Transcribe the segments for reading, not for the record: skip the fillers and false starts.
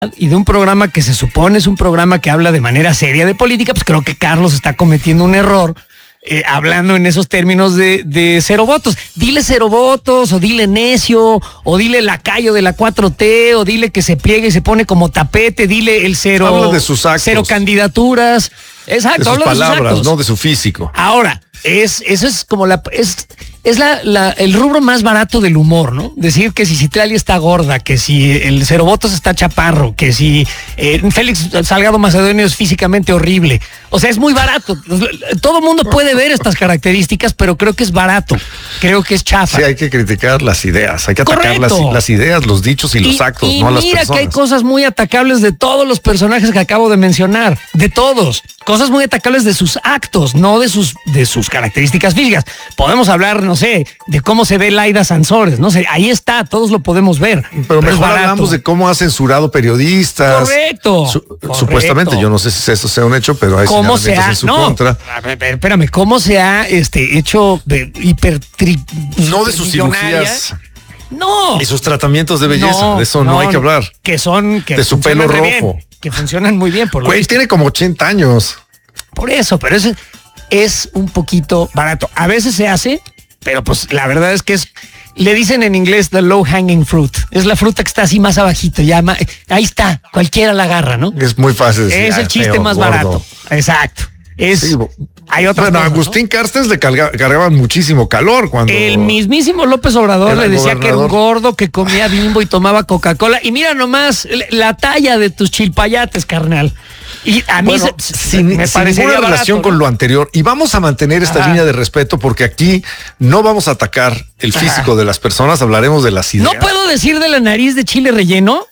y de un programa que se supone es un programa que habla de manera seria de política, pues creo que Carlos está cometiendo un error hablando en esos términos de cero votos. Dile cero votos, o dile necio, o dile lacayo de la 4T, o dile que se pliegue y se pone como tapete, dile el cero. Habla de sus actos. Cero candidaturas. Exacto, de sus habla palabras, de sus actos. no de su físico. Ahora, eso es como el rubro más barato del humor, ¿no? Decir que si Citlali está gorda, que si el cero votos está chaparro, que si Félix Salgado Macedonio es físicamente horrible. O sea, es muy barato. Todo el mundo puede ver estas características, pero creo que es barato. Creo que es chafa. Sí, hay que criticar las ideas, hay que atacar las ideas, los dichos y los actos, no a las mira personas. Que hay cosas muy atacables de todos los personajes que acabo de mencionar, de todos. Cosas muy atacables de sus actos, no de sus características físicas. Podemos hablar, no sé, de cómo se ve Laida Sansores, no sé, ahí está, todos lo podemos ver. Pero mejor hablamos de cómo ha censurado periodistas. Correcto. Supuestamente, yo no sé si eso sea un hecho, pero hay señalamientos en su contra. Espérame, ¿cómo se ha hecho de no de sus cirugías? No. Y sus tratamientos de belleza, de eso no hay que hablar. Que de su pelo rojo. Bien, que funcionan muy bien. Güey, tiene como 80 años. Por eso, pero es un poquito barato. A veces se hace, pero pues la verdad es que le dicen en inglés the low hanging fruit. Es la fruta que está así más abajito, ahí está, cualquiera la agarra, ¿no? Es muy fácil decir. Es el chiste más barato. Exacto. Hay otras cosas, Agustín Carstens le cargaban muchísimo calor cuando... El mismísimo López Obrador le decía que era un gordo, que comía Bimbo y tomaba Coca-Cola. Y mira nomás la talla de tus chilpayates, carnal. Y a mí me parece ninguna relación con lo anterior. Y vamos a mantener esta línea de respeto porque aquí no vamos a atacar el físico de las personas, hablaremos de las ideas. ¿No puedo decir de la nariz de chile relleno?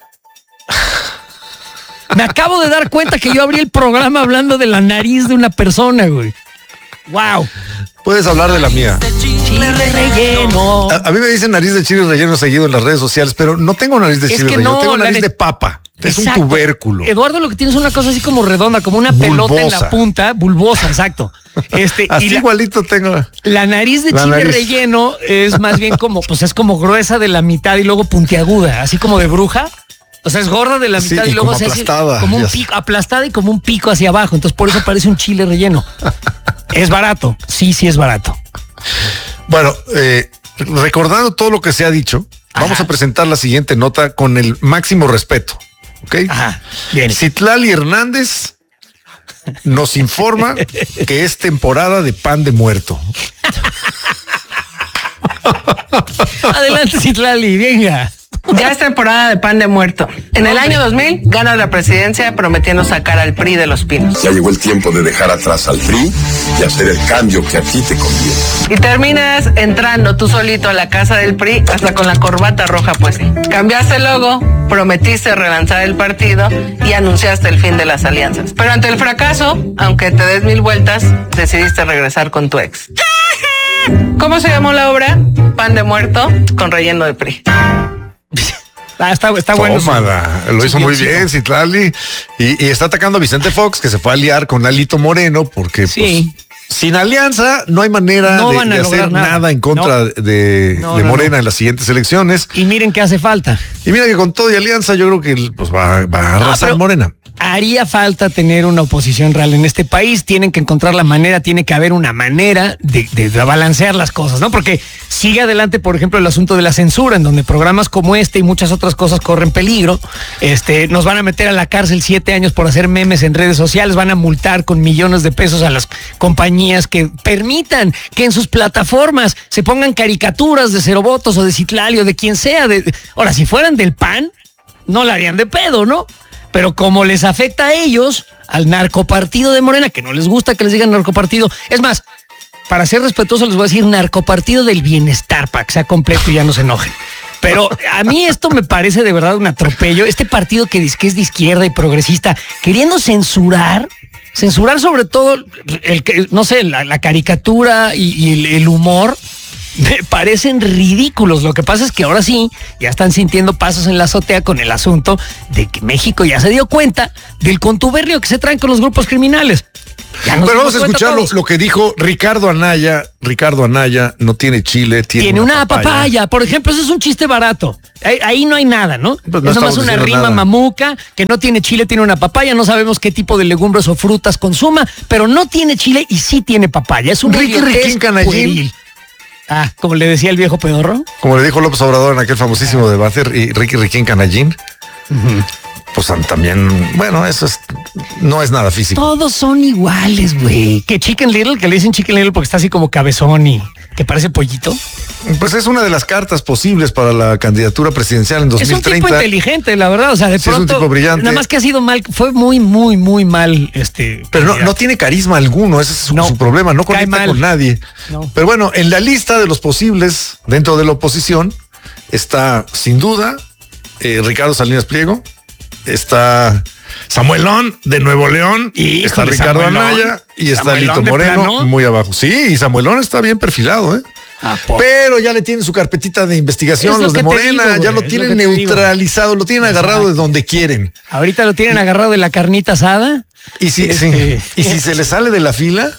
Me acabo de dar cuenta que yo abrí el programa hablando de la nariz de una persona, güey. Wow. Puedes hablar de la mía. Chile relleno. A mí me dicen nariz de chile relleno seguido en las redes sociales, pero no tengo nariz de chile relleno, tengo nariz de papa. Es un tubérculo. Eduardo, lo que tienes es una cosa así como redonda, como una pelota en la punta, bulbosa, exacto. Así igualito tengo. La nariz de chile relleno es más bien como, pues es como gruesa de la mitad y luego puntiaguda, así como de bruja. O sea, es gorda de la mitad y luego se hace como un pico, aplastada y como un pico hacia abajo. Entonces, por eso parece un chile relleno. Es barato. Sí es barato. Bueno, recordando todo lo que se ha dicho, vamos a presentar la siguiente nota con el máximo respeto. ¿Ok? Ajá. Bien. Citlali Hernández nos informa que es temporada de pan de muerto. Adelante, Citlali, venga. Ya es temporada de pan de muerto. En el año 2000 gana la presidencia prometiendo sacar al PRI de los pinos. Ya llegó el tiempo de dejar atrás al PRI y hacer el cambio que a ti te conviene. Y terminas entrando tú solito a la casa del PRI hasta con la corbata roja puesta. Cambiaste el logo, prometiste relanzar el partido y anunciaste el fin de las alianzas. Pero ante el fracaso, aunque te des 1000 vueltas, decidiste regresar con tu ex. ¿Cómo se llamó la obra? Pan de muerto con relleno de PRI. Está bueno. Tómala, lo hizo muy bien, Citlali. Y está atacando a Vicente Fox, que se fue a aliar con Alito Moreno, porque pues, sin alianza no hay manera de hacer nada en contra de Morena en las siguientes elecciones. Y miren qué hace falta. Y mira que con todo y alianza yo creo que pues, va a arrasar Morena. Haría falta tener una oposición real en este país. Tienen que encontrar la manera, tiene que haber una manera de balancear las cosas, ¿no? Porque sigue adelante, por ejemplo, el asunto de la censura, en donde programas como este y muchas otras cosas corren peligro. Nos van a meter a la cárcel 7 años por hacer memes en redes sociales, van a multar con millones de pesos a las compañías que permitan que en sus plataformas se pongan caricaturas de Cero Votos o de Citlali o de quien sea. Ahora, si fueran del PAN, no la harían de pedo, ¿no? Pero como les afecta a ellos, al narcopartido de Morena, que no les gusta que les digan narcopartido. Es más, para ser respetuoso les voy a decir narcopartido del bienestar, para que sea completo y ya no se enojen. Pero a mí esto me parece de verdad un atropello. Este partido que dice que es de izquierda y progresista, queriendo censurar sobre todo la caricatura y el humor. Me parecen ridículos. Lo que pasa es que ahora sí, ya están sintiendo pasos en la azotea con el asunto de que México ya se dio cuenta del contubernio que se traen con los grupos criminales. Pero vamos a escuchar lo que dijo Ricardo Anaya. Ricardo Anaya no tiene chile, tiene una papaya. Por ejemplo, eso es un chiste barato. Ahí no hay nada, ¿no? Pues no es nomás una rima mamuca, que no tiene chile, tiene una papaya. No sabemos qué tipo de legumbres o frutas consuma, pero no tiene chile y sí tiene papaya. Es un Riquín Canallín. Como le decía el viejo pedorro. Como le dijo López Obrador en aquel famosísimo debate, y Riquín Canallín. Pues también, bueno, no es nada físico. Todos son iguales, güey. Que Chicken Little, que le dicen Chicken Little porque está así como cabezón y que parece pollito. Pues es una de las cartas posibles para la candidatura presidencial en 2030. Es un tipo inteligente, la verdad. O sea, de pronto, es un tipo brillante. Nada más que ha sido mal, fue muy, muy, muy mal. Pero no tiene carisma alguno, ese es su problema, no conecta con nadie. No. Pero bueno, en la lista de los posibles dentro de la oposición está, sin duda, Ricardo Salinas Pliego. Está Samuelón de Nuevo León, y está Ricardo Anaya y está Lito Moreno muy abajo. Sí, y Samuelón está bien perfilado, pero ya le tienen su carpetita de investigación los de Morena, ya lo tienen neutralizado, lo tienen agarrado de donde quieren. Ahorita lo tienen agarrado de la carnita asada. Y si se le sale de la fila,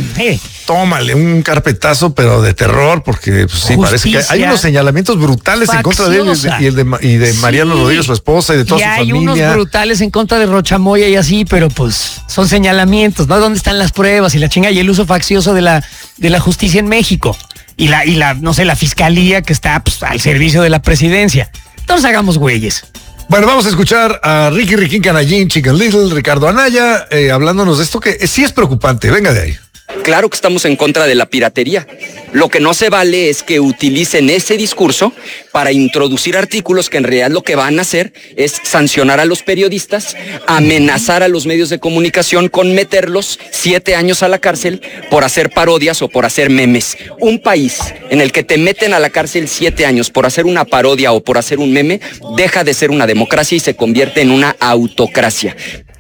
tómale un carpetazo, pero de terror, porque pues, sí, parece que hay unos señalamientos brutales en contra de él y de Mariano Rodríguez, su esposa, y de toda su familia. Y hay unos brutales en contra de Rochamoya y así, pero pues son señalamientos, ¿no? ¿Dónde están las pruebas y la chinga y el uso faccioso de la justicia en México? Y la no sé, la fiscalía que está pues, al servicio de la presidencia. Entonces hagamos güeyes. Bueno, vamos a escuchar a Riquín Canallín, Chicken Little, Ricardo Anaya, hablándonos de esto que sí es preocupante. Venga de ahí. Claro que estamos en contra de la piratería. Lo que no se vale es que utilicen ese discurso para introducir artículos que en realidad lo que van a hacer es sancionar a los periodistas, amenazar a los medios de comunicación con meterlos 7 años a la cárcel por hacer parodias o por hacer memes. Un país en el que te meten a la cárcel 7 años por hacer una parodia o por hacer un meme, deja de ser una democracia y se convierte en una autocracia.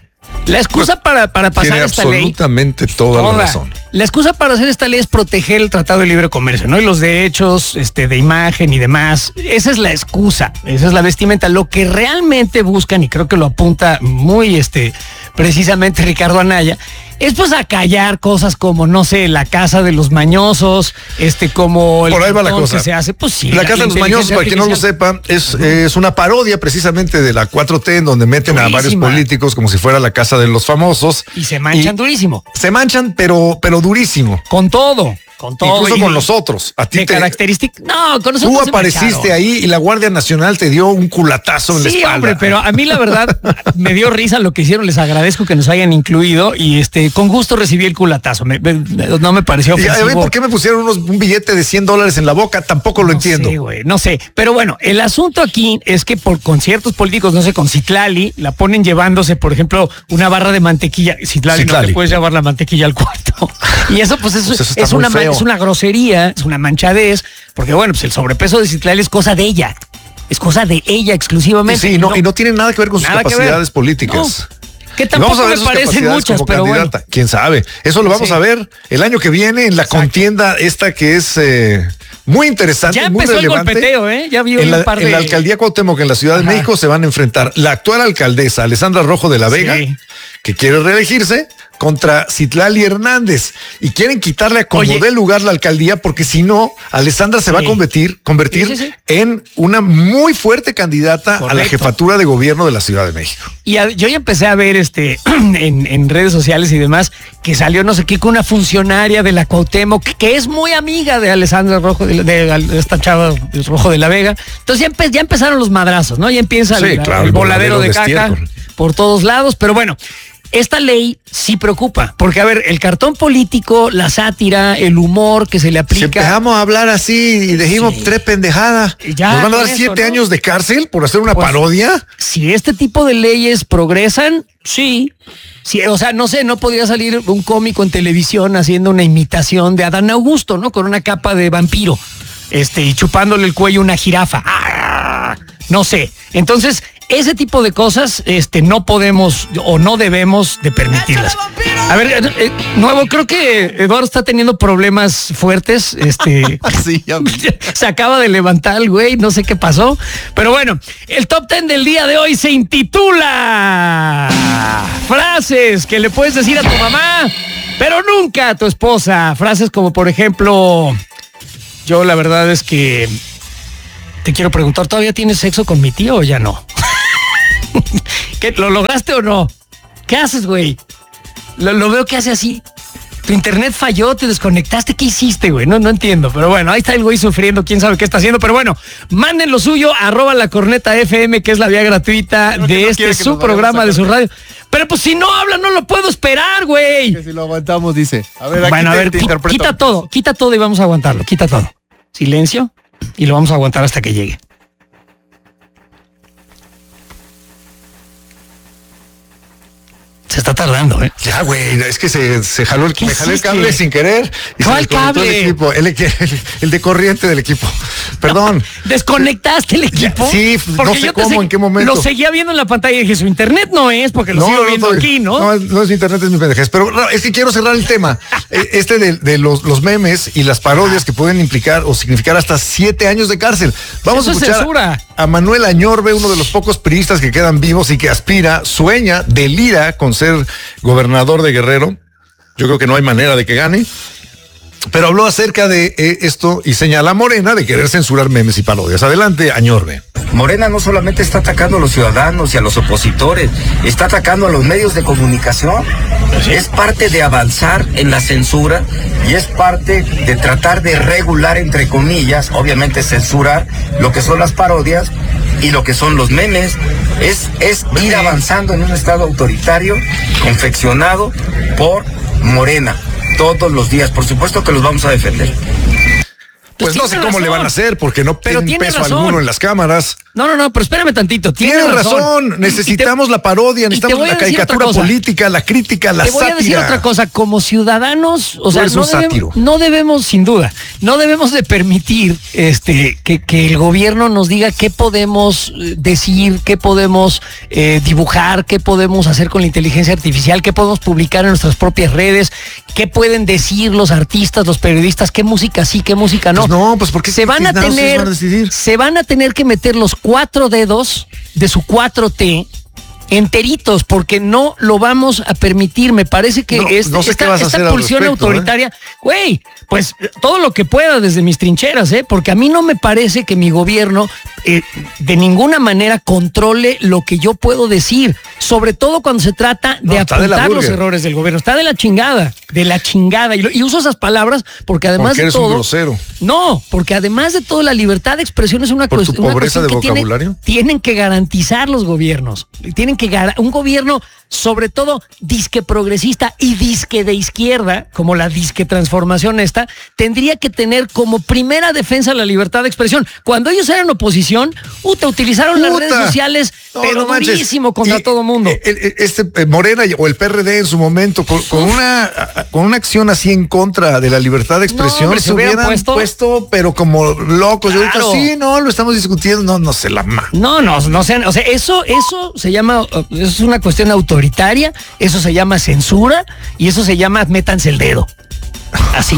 La excusa para pasar esta ley. Absolutamente toda la razón. La excusa para hacer esta ley es proteger el Tratado de Libre Comercio, ¿no? Y los derechos de imagen y demás. Esa es la excusa, esa es la vestimenta. Lo que realmente buscan, y creo que lo apunta muy precisamente Ricardo Anaya, es pues acallar cosas como, no sé, la casa de los mañosos, como el por ahí va la cosa. Que se hace, pues sí. La casa de los mañosos, para quien no lo sepa, es una parodia precisamente de la 4T, en donde meten a varios políticos como si fuera la casa de los famosos. Y se manchan durísimo. Se manchan, pero durísimo. Con todo. Incluso con nosotros. A ti característica. No, con nosotros. Tú apareciste ahí y la Guardia Nacional te dio un culatazo en la espalda. Sí, hombre, pero a mí la verdad me dio risa lo que hicieron. Les agradezco que nos hayan incluido y con gusto recibí el culatazo. No me pareció ofensivo. ¿Por qué me pusieron un billete de $100 en la boca? Tampoco lo entiendo. Sí, güey, no sé. Pero bueno, el asunto aquí es que con ciertos políticos, no sé, con Citlali, la ponen llevándose, por ejemplo, una barra de mantequilla. Citlali. No te puedes llevar la mantequilla al cuarto. Y eso, pues, es una grosería, es una manchadez, porque bueno, pues el sobrepeso de Citlali es cosa de ella. Es cosa de ella exclusivamente. Sí, y no tiene nada que ver con sus capacidades políticas. No. Que tampoco me parecen muchas, pero bueno. ¿Quién sabe? Eso lo vamos a ver el año que viene en la contienda esta que es muy interesante, ya muy empezó relevante. El golpeteo, Ya vi un par de... En la alcaldía Cuauhtémoc, en la Ciudad de México, se van a enfrentar la actual alcaldesa, Alessandra Rojo de la Vega, que quiere reelegirse, contra Citlali Hernández, y quieren quitarle a como dé lugar la alcaldía, porque si no, Alessandra se va a convertir en una muy fuerte candidata a la jefatura de gobierno de la Ciudad de México. Y yo ya empecé a ver en redes sociales y demás que salió no sé qué con una funcionaria de la Cuauhtémoc que es muy amiga de Alessandra Rojo, de esta chava Rojo de la Vega. Entonces ya empezaron los madrazos, ¿no? Ya empieza el voladero de caca por todos lados, pero bueno. Esta ley sí preocupa, porque a ver, el cartón político, la sátira, el humor que se le aplica. Si empezamos a hablar así y dijimos 3 pendejadas, ¿nos van a dar 7 años de cárcel por hacer una parodia? Si este tipo de leyes progresan, sí. O sea, no sé, no podría salir un cómico en televisión haciendo una imitación de Adán Augusto, ¿no? Con una capa de vampiro, y chupándole el cuello a una jirafa. No sé. Entonces, ese tipo de cosas no podemos o no debemos de permitirlas. A ver, nuevo, creo que Eduardo está teniendo problemas fuertes. Sí, ya se acaba de levantar el güey, no sé qué pasó. Pero bueno, el top 10 del día de hoy se intitula Frases que le puedes decir a tu mamá pero nunca a tu esposa. Frases como, por ejemplo, yo la verdad es que te quiero preguntar, ¿todavía tienes sexo con mi tío o ya no? ¿Qué, lo lograste o no? ¿Qué haces, güey? Lo veo que hace así. Tu internet falló, te desconectaste, ¿qué hiciste, güey? No entiendo, pero bueno, ahí está el güey sufriendo, quién sabe qué está haciendo, pero bueno, manden lo suyo, @lacornetafm, que es la vía gratuita de su programa, de su radio. Pero pues si no habla, no lo puedo esperar, güey. Que si lo aguantamos, dice. A ver, aquí bueno, a ver, quita todo y vamos a aguantarlo, quita todo. Silencio y lo vamos a aguantar hasta que llegue. Se está tardando, ¿eh? Ya, güey, es que se jaló me jalé el cable sin querer. ¿Cuál cable? El de corriente del equipo. Perdón. ¿Desconectaste el equipo? Sí, porque no sé cómo, en qué momento. Lo seguía viendo en la pantalla y dije, su internet no es, porque lo sigo viendo aquí, ¿no? No es internet, es mi pendejez. Pero es que quiero cerrar el tema. De los memes y las parodias que pueden implicar o significar hasta 7 años de cárcel. Vamos a escuchar a Manuel Añorbe, uno de los pocos priistas que quedan vivos y que aspira, sueña, delira con ser gobernador de Guerrero. Yo creo que no hay manera de que gane, pero habló acerca de esto y señala a Morena de querer censurar memes y parodias. Adelante, Añorbe. Morena no solamente está atacando a los ciudadanos y a los opositores, está atacando a los medios de comunicación. Es parte de avanzar en la censura y es parte de tratar de regular, entre comillas, obviamente censurar lo que son las parodias y lo que son los memes. Es ir avanzando en un estado autoritario confeccionado por Morena todos los días. Por supuesto que los vamos a defender. Pues no sé cómo le van a hacer, porque no tienen peso alguno en las cámaras. No, pero espérame tantito. Tiene razón. Necesitamos la parodia, necesitamos la caricatura política, la crítica, la sátira. Te voy a decir otra cosa. Como ciudadanos, o sea, no debemos, sin duda, no debemos de permitir que el gobierno nos diga qué podemos decir, qué podemos dibujar, qué podemos hacer con la inteligencia artificial, qué podemos publicar en nuestras propias redes, qué pueden decir los artistas, los periodistas, qué música sí, qué música no. No, pues porque se van a tener que meter los 4 dedos de su 4T enteritos, porque no lo vamos a permitir. Me parece que esta pulsión autoritaria, güey, pues todo lo que pueda desde mis trincheras, porque a mí no me parece que mi gobierno de ninguna manera controle lo que yo puedo decir, sobre todo cuando se trata de apuntar los errores del gobierno. Está de la chingada, y uso esas palabras porque además porque de todo, un grosero. No, porque además de todo la libertad de expresión es una cuestión. ¿Por tu pobreza de vocabulario? Tienen que garantizar los gobiernos. Un gobierno, sobre todo disque progresista y disque de izquierda, como la disque transformación tendría que tener como primera defensa la libertad de expresión. Cuando ellos eran oposición, utilizaron las redes sociales, pero durísimo contra todo mundo. Morena o el PRD en su momento, con una acción así en contra de la libertad de expresión, se hubieran puesto, pero como locos. Claro. Yo ahorita lo estamos discutiendo, no sé la mano. No sean, o sea, eso se llama, eso es una cuestión autoritaria, eso se llama censura y eso se llama métanse el dedo. Así.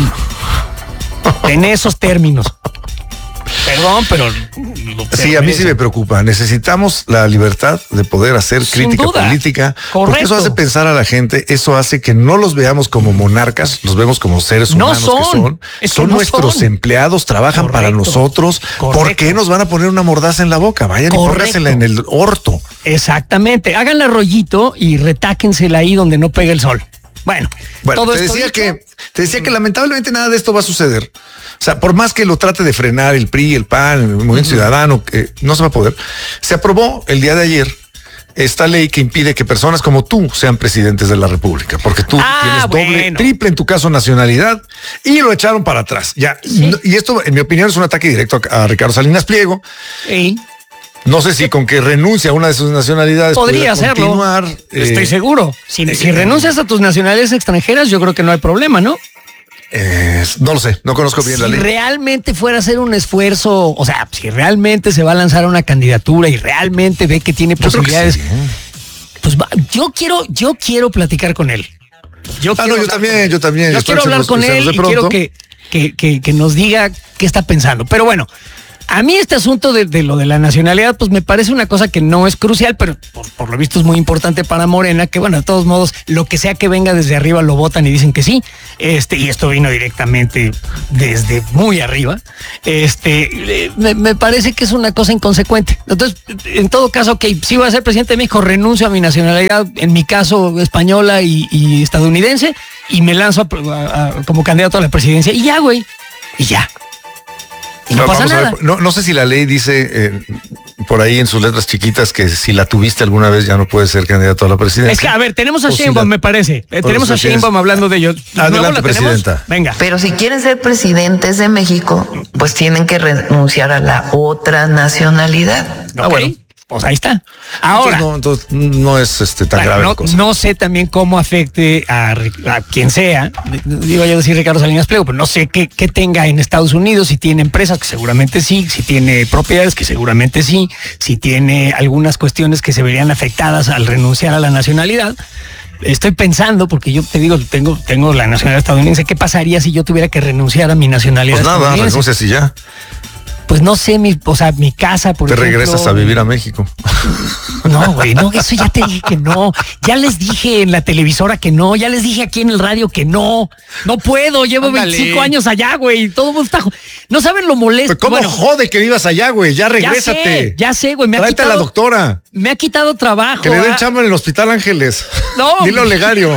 En esos términos. Perdón, pero... Sí, a mí sí me preocupa. Necesitamos la libertad de poder hacer crítica política. Correcto. Porque eso hace pensar a la gente, eso hace que no los veamos como monarcas, los vemos como seres humanos son nuestros empleados, trabajan para nosotros. Correcto. ¿Por qué nos van a poner una mordaza en la boca? Vayan y póngansela en el orto. Exactamente. Háganle rollito y retáquensela ahí donde no pega el sol. Bueno, todo te decía que lamentablemente nada de esto va a suceder. O sea, por más que lo trate de frenar el PRI, el PAN, el Movimiento Ciudadano, no se va a poder. Se aprobó el día de ayer esta ley que impide que personas como tú sean presidentes de la República, porque tú tienes doble, triple, en tu caso, nacionalidad, y lo echaron para atrás. Ya. ¿Sí? Y esto, en mi opinión, es un ataque directo a Ricardo Salinas Pliego. Sí. No sé si con que renuncia a una de sus nacionalidades podría hacerlo. Continuar, estoy seguro. Si renuncias a tus nacionalidades extranjeras, yo creo que no hay problema, ¿no? No lo sé, no conozco bien la ley. Si realmente fuera a hacer un esfuerzo, o sea, si realmente se va a lanzar a una candidatura y realmente ve que tiene posibilidades, pues yo quiero platicar con él. Yo también. Yo quiero hablar con él y quiero que nos diga qué está pensando. Pero bueno, A mí este asunto de lo de la nacionalidad, pues me parece una cosa que no es crucial, pero por lo visto es muy importante para Morena, que bueno, de todos modos, lo que sea que venga desde arriba lo votan y dicen que sí. Y esto vino directamente desde muy arriba. Me parece que es una cosa inconsecuente. Entonces, en todo caso, ok, si voy a ser presidente de México, renuncio a mi nacionalidad, en mi caso española y estadounidense, y me lanzo como candidato a la presidencia. Y ya, güey. Y ya. Y no pasa nada. No sé si la ley dice por ahí en sus letras chiquitas que si la tuviste alguna vez ya no puedes ser candidato a la presidencia. Es que, a ver, tenemos a Sheinbaum, me parece. Tenemos a Sheinbaum hablando de ello. Adelante, presidenta. Venga. Pero si quieren ser presidentes de México, pues tienen que renunciar a la otra nacionalidad. Okay. Bueno. Pues ahí está. Ahora. Entonces no es tan grave. No sé también cómo afecte a quien sea. Digo yo decir Ricardo Salinas Pliego, pero no sé qué tenga en Estados Unidos, si tiene empresas, que seguramente sí, si tiene propiedades, que seguramente sí, si tiene algunas cuestiones que se verían afectadas al renunciar a la nacionalidad. Estoy pensando, porque yo te digo, tengo la nacionalidad estadounidense. ¿Qué pasaría si yo tuviera que renunciar a mi nacionalidad estadounidense? Pues nada, renuncias y ya. Pues no sé, mi casa, por ejemplo. Te regresas a vivir a México. No, güey, no, eso ya te dije que no. Ya les dije en la televisora que no. Ya les dije aquí en el radio que no. No puedo, llevo 25 años allá, güey. Todo mundo está... No saben lo molesto. Pues ¿cómo jode que vivas allá, güey? Ya regrésate. Ya sé, güey. Tráete a la doctora. Me ha quitado trabajo. Que le den chamba en el Hospital Ángeles. No. Dile a Olegario.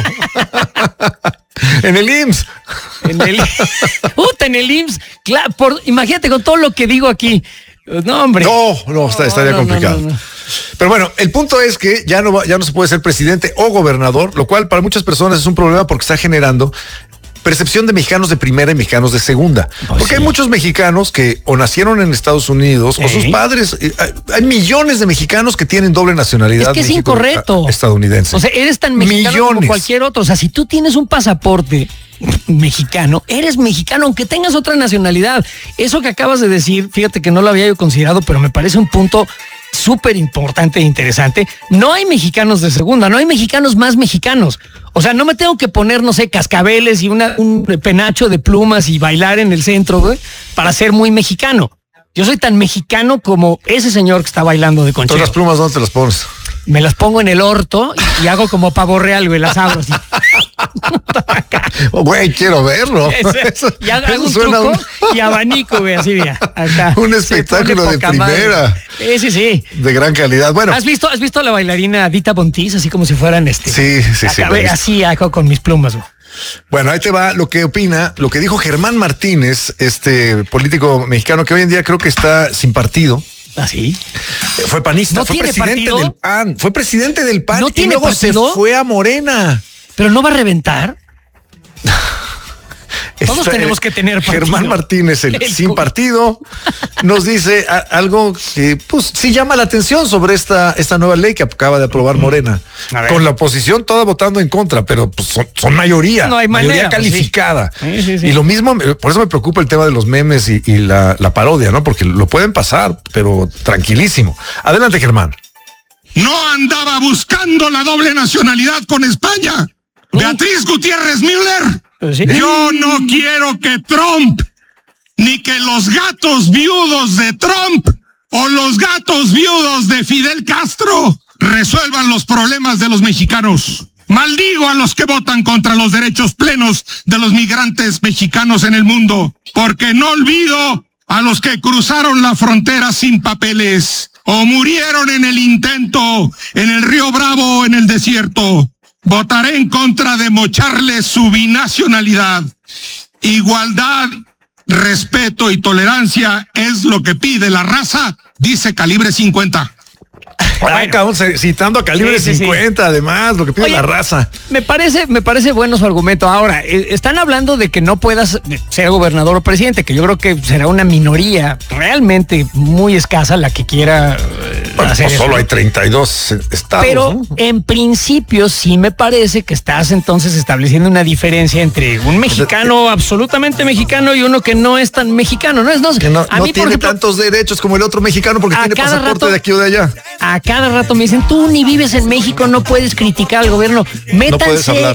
En el IMSS. En el IMSS. Claro, imagínate con todo lo que digo aquí. No, hombre. No, estaría complicado. No. Pero bueno, el punto es que ya no se puede ser presidente o gobernador, lo cual para muchas personas es un problema porque está generando percepción de mexicanos de primera y mexicanos de segunda. Porque hay muchos mexicanos que o nacieron en Estados Unidos o sus padres. Hay millones de mexicanos que tienen doble nacionalidad. Es que es incorrecto. Estadounidense. O sea, eres tan mexicano como cualquier otro. O sea, si tú tienes un pasaporte mexicano, eres mexicano aunque tengas otra nacionalidad. Eso que acabas de decir, fíjate que no lo había yo considerado, pero me parece un punto súper importante e interesante. No hay mexicanos de segunda, no hay mexicanos más mexicanos. O sea, no me tengo que poner, no sé, cascabeles y un penacho de plumas y bailar en el centro, güey, para ser muy mexicano. Yo soy tan mexicano como ese señor que está bailando de conchero. ¿Todas las plumas dónde te las pones? Me las pongo en el orto y hago como pavo real, güey, las abro así. Güey, quiero verlo. Y hago un truco y abanico, güey, así, mira. Acá. Un espectáculo de primera. Sí. De gran calidad. Bueno. ¿Has visto a la bailarina Dita Bontis? Así como si fueran Sí. Así hago con mis plumas, güey. Bueno, ahí te va lo que dijo Germán Martínez, político mexicano que hoy en día creo que está sin partido. ¿Ah, sí? Fue panista, ¿No fue tiene presidente partido? del PAN, fue presidente del PAN ¿No tiene luego partido? Se fue a Morena. ¿Pero no va a reventar? Todos tenemos que tener partido. Germán Martínez, el sin partido, nos dice algo que pues sí llama la atención sobre esta nueva ley que acaba de aprobar Morena. Con la oposición toda votando en contra, pero pues son mayoría. No hay mayoría calificada. Sí. Y lo mismo, por eso me preocupa el tema de los memes y la parodia, ¿no? Porque lo pueden pasar, pero tranquilísimo. Adelante, Germán. No andaba buscando la doble nacionalidad con España. Beatriz Gutiérrez Müller. ¿Sí? Yo no quiero que Trump, ni que los gatos viudos de Trump o los gatos viudos de Fidel Castro resuelvan los problemas de los mexicanos. Maldigo a los que votan contra los derechos plenos de los migrantes mexicanos en el mundo, porque no olvido a los que cruzaron la frontera sin papeles o murieron en el intento en el Río Bravo o en el desierto. Votaré en contra de mocharles su binacionalidad. Igualdad, respeto y tolerancia es lo que pide la raza, dice Calibre 50. Bueno, citando a Calibre 50, además, lo que pide la raza. Me parece bueno su argumento. Ahora, están hablando de que no puedas ser gobernador o presidente, que yo creo que será una minoría realmente muy escasa la que quiera hacer eso. Solo hay 32 estados. Pero ¿no? En principio sí me parece que estás entonces estableciendo una diferencia entre un mexicano absolutamente mexicano y uno que no es tan mexicano. Que no tiene tantos derechos como el otro mexicano porque tiene pasaporte de aquí o de allá. A cada rato me dicen, tú ni vives en México, no puedes criticar al gobierno. No puedes hablar.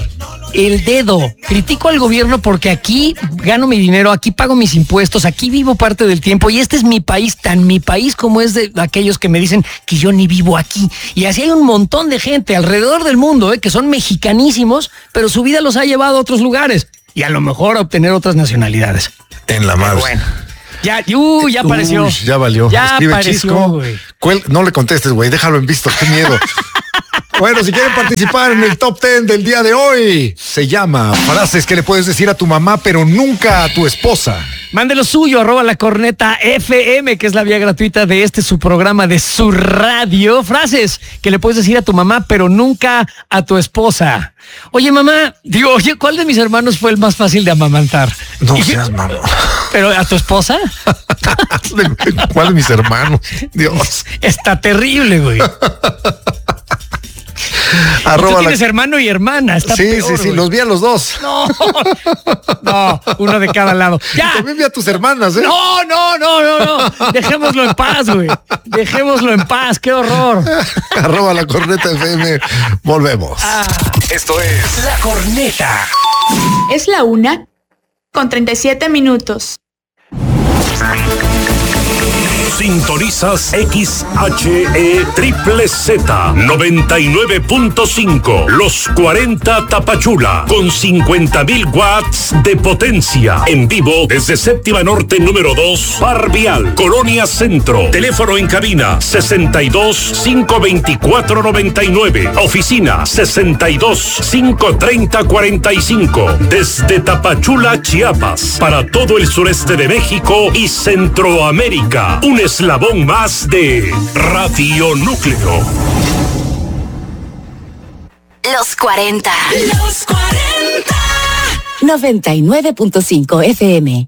el dedo. Critico al gobierno porque aquí gano mi dinero, aquí pago mis impuestos, aquí vivo parte del tiempo y este es mi país, tan mi país como es de aquellos que me dicen que yo ni vivo aquí. Y así hay un montón de gente alrededor del mundo que son mexicanísimos, pero su vida los ha llevado a otros lugares y a lo mejor a obtener otras nacionalidades. En la madre. Bueno. Ya apareció. Ya valió. Ya Escribe apareció, Chisco. güey. No le contestes, güey. Déjalo en visto. Qué miedo. Bueno, si quieren participar en el top 10 del día de hoy, se llama frases que le puedes decir a tu mamá, pero nunca a tu esposa. Mande lo suyo, @lacorneta_FM, que es la vía gratuita de su programa de su radio. Frases que le puedes decir a tu mamá, pero nunca a tu esposa. Oye, mamá, ¿cuál de mis hermanos fue el más fácil de amamantar? No seas mamá. ¿Pero a tu esposa? ¿Cuál de mis hermanos? Dios. Está terrible, güey. Tú tienes hermano y hermana. Está peor, sí, los vi a los dos. No, uno de cada lado. Ya. Y también vi a tus hermanas, ¿eh? No. Dejémoslo en paz, güey. Dejémoslo en paz, qué horror. @lacorneta_FM. Volvemos. Esto es La Corneta. Es la 1:37. Sintonizas XHE Triple Z 99.5. Los 40 Tapachula con 50,000 watts de potencia. En vivo desde Séptima Norte número 2, Par Vial, Colonia Centro. Teléfono en cabina 62-524-99. Oficina 62-530-45. Desde Tapachula, Chiapas, para todo el sureste de México y Centroamérica. Un eslabón más de Radio Núcleo. Los 40. Los 40. 99.5 FM.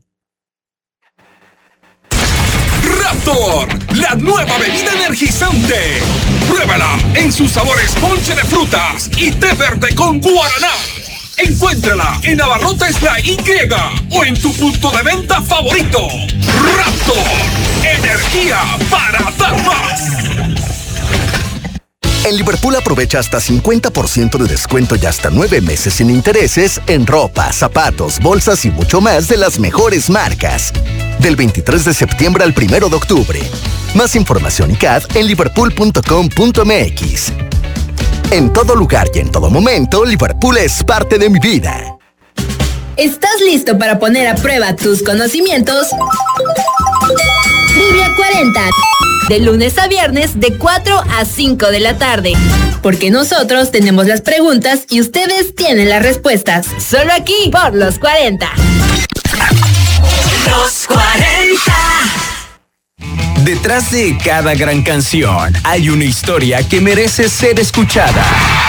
Raptor, la nueva bebida energizante. Pruébala en sus sabores ponche de frutas y té verde con guaraná. Encuéntrala en Abarrotes La Y o en tu punto de venta favorito. Raptor, energía para dar más. En Liverpool aprovecha hasta 50% de descuento y hasta 9 meses sin intereses en ropa, zapatos, bolsas y mucho más de las mejores marcas. Del 23 de septiembre al 1 de octubre. Más información y CAD en liverpool.com.mx. En todo lugar y en todo momento, Liverpool es parte de mi vida. ¿Estás listo para poner a prueba tus conocimientos? Trivia 40. De lunes a viernes de 4 a 5 de la tarde. Porque nosotros tenemos las preguntas y ustedes tienen las respuestas. Solo aquí por Los 40. Los 40. Detrás de cada gran canción hay una historia que merece ser escuchada.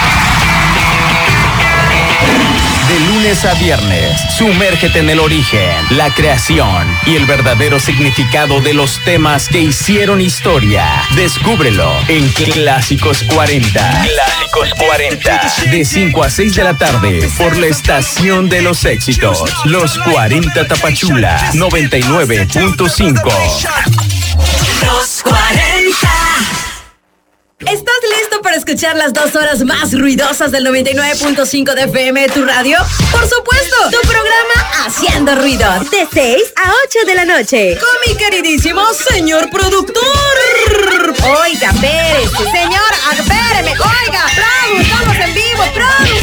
De lunes a viernes, sumérgete en el origen, la creación y el verdadero significado de los temas que hicieron historia. Descúbrelo en Clásicos 40. Clásicos 40. De 5 a 6 de la tarde por la estación de los éxitos. Los 40 Tapachula 99.5. Los 40. ¿Estás listo para escuchar las 2 horas más ruidosas del 99.5 de FM, tu radio? Por supuesto, tu programa Haciendo Ruido, de 6 a 8 de la noche. Con mi queridísimo señor productor. Oiga, espérese, señor, espéreme, oiga, Produ, estamos en vivo, Produ.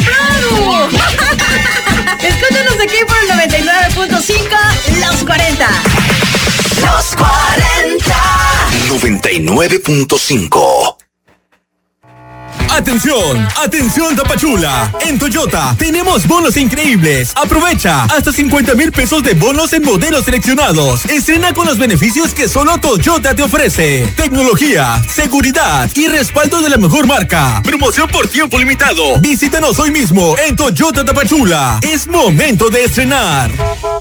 Escúchanos aquí por el 99.5, Los 40. Los 40. 99.5. ¡Atención! ¡Atención, Tapachula! En Toyota tenemos bonos increíbles. Aprovecha hasta 50,000 pesos de bonos en modelos seleccionados. Estrena con los beneficios que solo Toyota te ofrece. Tecnología, seguridad y respaldo de la mejor marca. Promoción por tiempo limitado. Visítanos hoy mismo en Toyota Tapachula. Es momento de estrenar.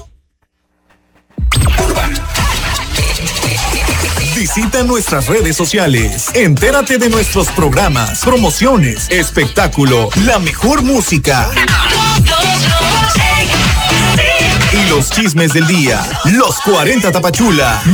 Visita nuestras redes sociales. Entérate de nuestros programas, promociones, espectáculo, la mejor música y los chismes del día. Los 40 Tapachula.